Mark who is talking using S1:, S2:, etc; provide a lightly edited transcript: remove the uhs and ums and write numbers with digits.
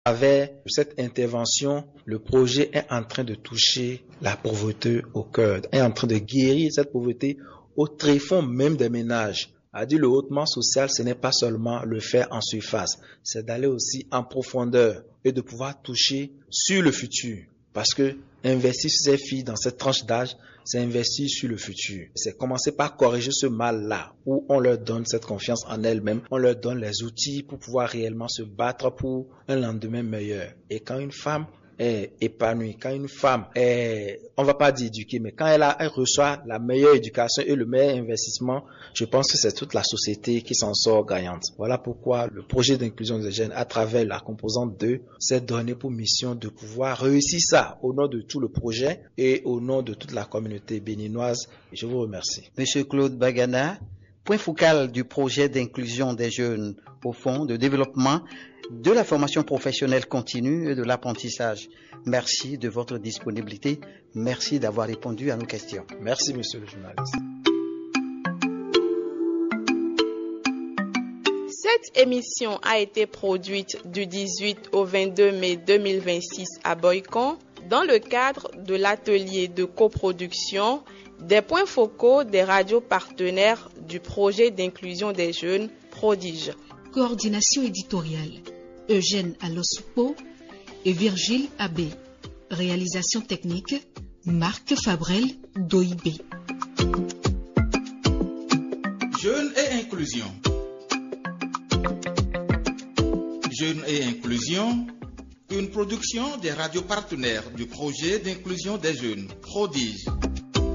S1: Avec cette intervention, le projet est en train de toucher la pauvreté au cœur, est en train de guérir cette pauvreté au tréfonds même des ménages. A dit le hautement social, ce n'est pas seulement le faire en surface, c'est d'aller aussi en profondeur et de pouvoir toucher sur le futur. Parce que investir sur ces filles dans cette tranche d'âge, c'est investir sur le futur. C'est commencer par corriger ce mal-là, où on leur donne cette confiance en elles-mêmes, on leur donne les outils pour pouvoir réellement se battre pour un lendemain meilleur. Et quand une femme est épanouie, quand une femme est, on va pas dire éduquée, mais quand elle reçoit la meilleure éducation et le meilleur investissement, je pense que c'est toute la société qui s'en sort gagnante. Voilà pourquoi le projet d'inclusion des jeunes, à travers la composante 2, s'est donné pour mission de pouvoir réussir ça au nom de tout le projet et au nom de toute la communauté béninoise. Je vous remercie.
S2: Monsieur Claude Bagana, point focal du projet d'inclusion des jeunes au fond de développement de la formation professionnelle continue et de l'apprentissage. Merci de votre disponibilité. Merci d'avoir répondu à nos questions.
S1: Merci, monsieur le journaliste.
S3: Cette émission a été produite du 18 au 22 mai 2026 à Boycon dans le cadre de l'atelier de coproduction des points focaux des radios partenaires du projet d'inclusion des jeunes Prodige.
S4: Coordination éditoriale, Eugène Alosoupo et Virgile Abbé. Réalisation technique, Marc Fabrel d'OIB.
S5: Jeunes et inclusion. Jeunes et inclusion, une production des radios partenaires du projet d'inclusion des jeunes Prodige.